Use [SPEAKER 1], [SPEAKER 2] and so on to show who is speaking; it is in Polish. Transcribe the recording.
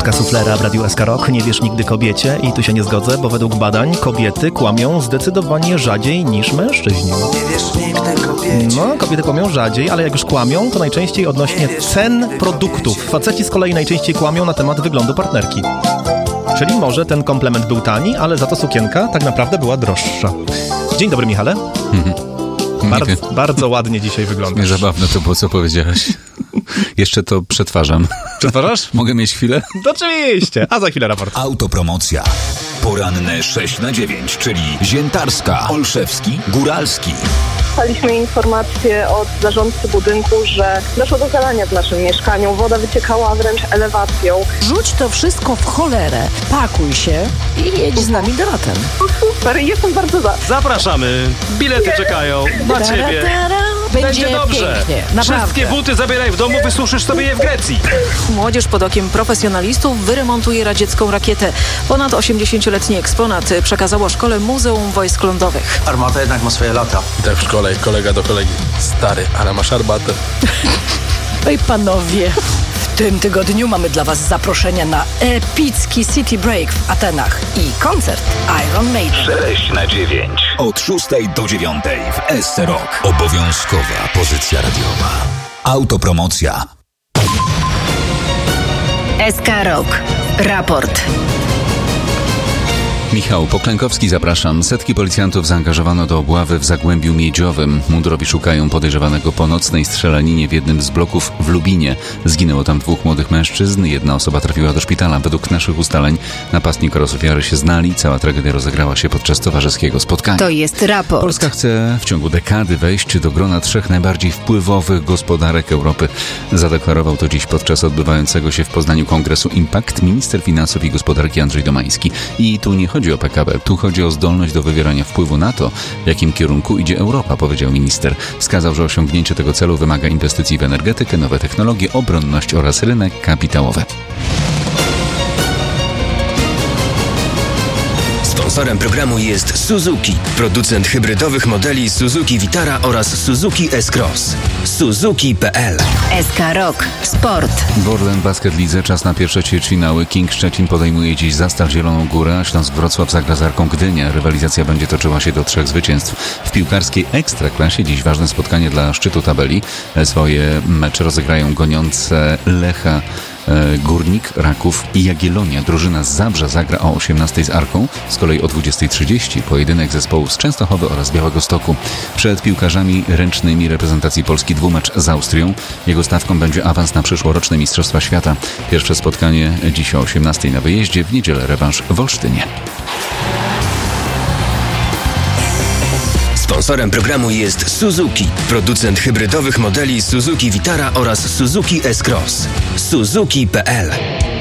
[SPEAKER 1] Agnieszka Suflera w Radiu SK Rock. Nie wierz nigdy kobiecie i tu się nie zgodzę, bo według badań kobiety kłamią zdecydowanie rzadziej niż mężczyźni.
[SPEAKER 2] Nie wierz nigdy kobiecie.
[SPEAKER 1] No, kobiety kłamią rzadziej, ale jak już kłamią, to najczęściej odnośnie cen produktów. Faceci z kolei najczęściej kłamią na temat wyglądu partnerki. Czyli może ten komplement był tani, ale za to sukienka tak naprawdę była droższa. Dzień dobry, Michale. Bardzo ładnie dzisiaj wyglądasz.
[SPEAKER 3] Niezabawne to było, co powiedziałeś. Jeszcze to przetwarzam.
[SPEAKER 1] Przetwarzasz?
[SPEAKER 3] Mogę mieć chwilę?
[SPEAKER 1] To oczywiście. A za chwilę raport.
[SPEAKER 4] Autopromocja. Poranne 6/9, czyli Ziętarska, Olszewski, Góralski.
[SPEAKER 5] Dostaliśmy informację od zarządcy budynku, że doszło do zalania w naszym mieszkaniu. Woda wyciekała wręcz elewacją.
[SPEAKER 6] Rzuć to wszystko w cholerę, pakuj się i jedź z nami do latem.
[SPEAKER 5] Super, jestem bardzo za.
[SPEAKER 7] Zapraszamy. Bilety czekają na ciebie. Będzie dobrze.
[SPEAKER 6] Pięknie, naprawdę.
[SPEAKER 7] Wszystkie buty zabieraj w domu, wysuszysz sobie je w Grecji.
[SPEAKER 6] Młodzież pod okiem profesjonalistów wyremontuje radziecką rakietę. Ponad 80-letni eksponat przekazało szkole Muzeum Wojsk Lądowych.
[SPEAKER 2] Armata jednak ma swoje lata.
[SPEAKER 7] Tak w szkole, kolega do kolegi. Stary, ale masz arbatę.
[SPEAKER 6] Oj panowie, w tym tygodniu mamy dla was zaproszenia na epicki City Break w Atenach i koncert Iron Maiden.
[SPEAKER 4] 6/9. Od 6 do 9 w SC Rock. Obowiązkowa pozycja radiowa. Autopromocja.
[SPEAKER 8] SK Rock. Raport.
[SPEAKER 3] Michał Poklękowski, zapraszam. Setki policjantów zaangażowano do obławy w Zagłębiu Miedziowym. Mundurowi szukają podejrzewanego po nocnej strzelaninie w jednym z bloków w Lubinie. Zginęło tam 2 młodych mężczyzn, jedna osoba trafiła do szpitala. Według naszych ustaleń napastnik oraz ofiary się znali. Cała tragedia rozegrała się podczas towarzyskiego spotkania.
[SPEAKER 8] To jest raport.
[SPEAKER 3] Polska chce w ciągu dekady wejść do grona 3 najbardziej wpływowych gospodarek Europy. Zadeklarował to dziś podczas odbywającego się w Poznaniu kongresu Impact minister finansów i gospodarki Andrzej Domański. I tu nie chodzi o PKB, tu chodzi o zdolność do wywierania wpływu na to, w jakim kierunku idzie Europa, powiedział minister. Wskazał, że osiągnięcie tego celu wymaga inwestycji w energetykę, nowe technologie, obronność oraz rynek kapitałowy.
[SPEAKER 9] Sponsorem programu jest Suzuki, producent hybrydowych modeli Suzuki Vitara oraz Suzuki S-Cross. Suzuki.pl.
[SPEAKER 8] SK Rock. Sport.
[SPEAKER 3] W Orlen Basket Lidze czas na pierwsze ćwierćfinały. King Szczecin podejmuje dziś Zastal Zieloną Górę, a Śląsk Wrocław zagra z Arką Gdynia. Rywalizacja będzie toczyła się do 3 zwycięstw. W piłkarskiej Ekstraklasie dziś ważne spotkanie dla szczytu tabeli. Swoje mecze rozegrają goniące Lecha, Górnik, Raków i Jagiellonia. Drużyna z Zabrza zagra o 18 z Arką, z kolei o 20:30 pojedynek zespołów z Częstochowy oraz Białegostoku. Przed piłkarzami ręcznymi reprezentacji Polski dwumecz z Austrią. Jego stawką będzie awans na przyszłoroczne Mistrzostwa Świata. Pierwsze spotkanie dziś o 18 na wyjeździe, w niedzielę rewanż w Olsztynie.
[SPEAKER 9] Sponsorem programu jest Suzuki, producent hybrydowych modeli Suzuki Vitara oraz Suzuki S-Cross. Suzuki.pl.